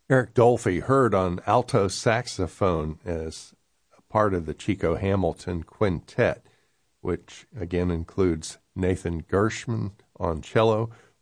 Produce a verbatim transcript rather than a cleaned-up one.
Eric Dolphy heard on alto saxophone as part of the Chico Hamilton Quintet, which again includes Nathan Gershman on cello,